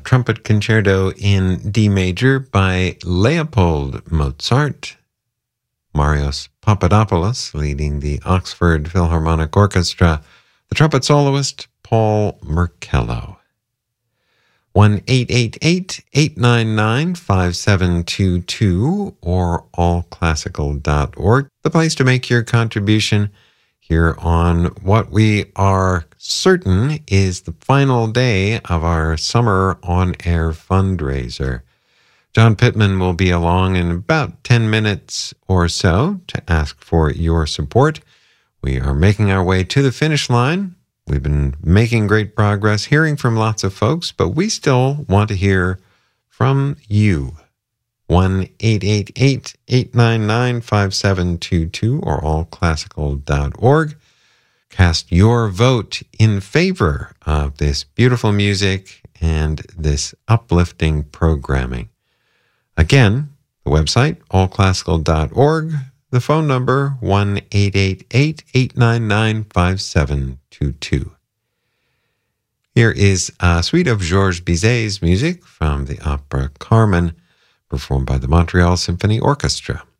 Trumpet Concerto in D major by Leopold Mozart. Marios Papadopoulos leading the Oxford Philharmonic Orchestra. The trumpet soloist, Paul Merkello. 1-888-899-5722 or allclassical.org, the place to make your contribution here on what we are certain is the final day of our summer on-air fundraiser. John Pittman will be along in about 10 minutes or so to ask for your support. We are making our way to the finish line. We've been making great progress, hearing from lots of folks, but we still want to hear from you. 1-888-899-5722 or allclassical.org. Cast your vote in favor of this beautiful music and this uplifting programming. Again, the website, allclassical.org, the phone number, 1-888-899-5722. Here is a suite of Georges Bizet's music from the opera Carmen, performed by the Montreal Symphony Orchestra.